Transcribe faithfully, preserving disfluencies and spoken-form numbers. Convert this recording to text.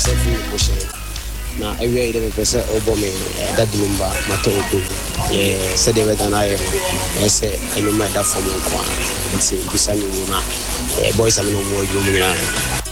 pese fi motion na every day pese obo me that number mato obo eh said they were than I am say any my that for me kwa it's bisa ni ma boys am no more you